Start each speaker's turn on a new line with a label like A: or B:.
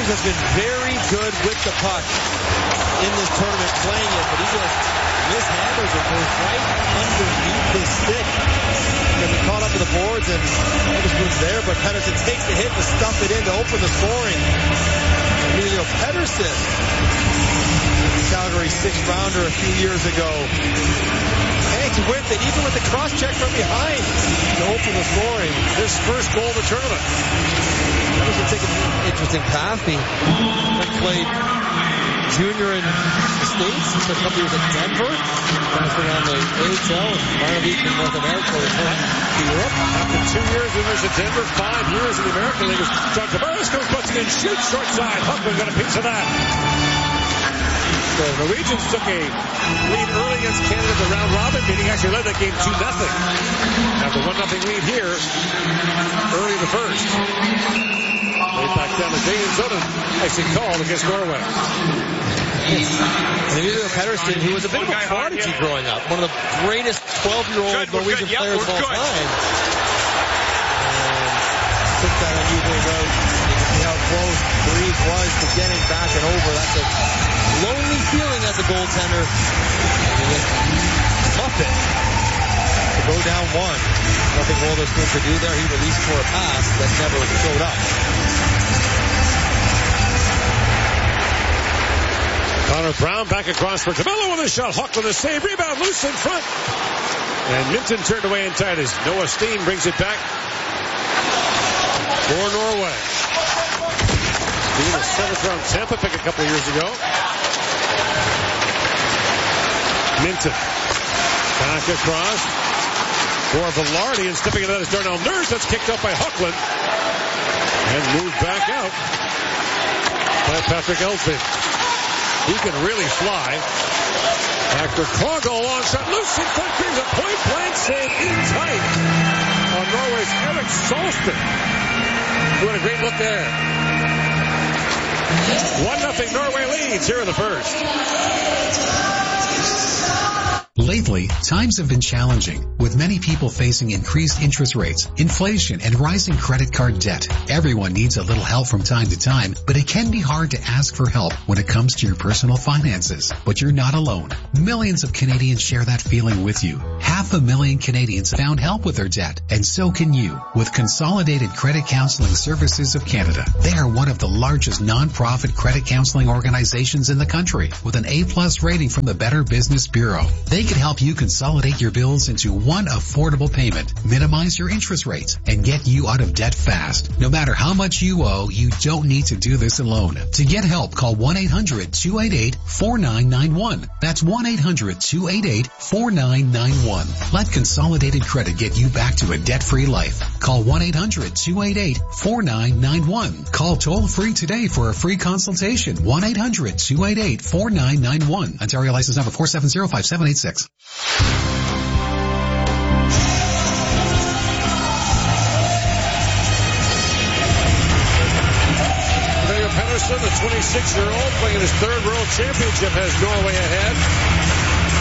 A: Reeves has been very good with the puck in this tournament, playing it, but he just mishandles it, goes right underneath his stick. And he caught up to the boards, and Weatherspoon's there, but Pettersson takes the hit to stuff it in to open the scoring. Emilio Pettersson, Calgary sixth-rounder a few years ago. Hanks with it, even with the cross-check from behind to open the scoring.
B: His first goal of the tournament.
A: Pettersson taking an interesting path. He played junior in the States. He spent a couple years at Denver. Bouncing on the AHL and minor league in North America, returned to Europe.
B: After 2 years, he was at Denver, 5 years in the American League. John Tavares goes busting in, shoots short side. Huckman got a piece of that. The Norwegians took a lead early against Canada in the round robin meeting. Actually led that game 2-0. Have the 1-0 lead here early in the first. Right back down to Dane Zoden. Icing call against Norway.
A: And Emilio Pettersson, who was a bit of a prodigy growing up, one of the greatest 12-year-old Norwegian players of all time. And took that unusual route. You can see how close Reeves was to getting back and over. That's a lonely feeling as a goaltender. Tough it to go down one. Nothing Weatherspoon could do there. He released for a pass that never showed up.
B: Connor Brown back across for Camillo with a shot. Hochland a save. Rebound loose in front. And Minton turned away in tight as Noah Steen brings it back for Norway. Steen, a 7th round Tampa pick a couple of years ago. Minton back across for Velarde, and stepping into that is Darnell Nurse. That's kicked up by Hochland and moved back out by Patrick Ellsby. He can really fly. After Coggle, long shot, loose in front, brings a point-blank save in tight on Norway's Eric Salston. Doing a great look there. 1-0 Norway leads here in the first.
C: Lately, times have been challenging, with many people facing increased interest rates, inflation, and rising credit card debt. Everyone needs a little help from time to time, but it can be hard to ask for help when it comes to your personal finances. But you're not alone. Millions of Canadians share that feeling with you. 500,000 Canadians found help with their debt, and so can you, with Consolidated Credit Counseling Services of Canada. They are one of the largest non-profit credit counseling organizations in the country, with an A+ rating from the Better Business Bureau. They can help you consolidate your bills into one affordable payment, minimize your interest rates, and get you out of debt fast. No matter how much you owe, you don't need to do this alone. To get help, call 1-800-288-4991. That's 1-800-288-4991. Let Consolidated Credit get you back to a debt-free life. Call 1-800-288-4991. Call toll-free today for a free consultation. 1-800-288-4991. Ontario license number 4705786.
B: Pettersson, the 26-year-old, playing his 3rd World Championship, has Norway ahead.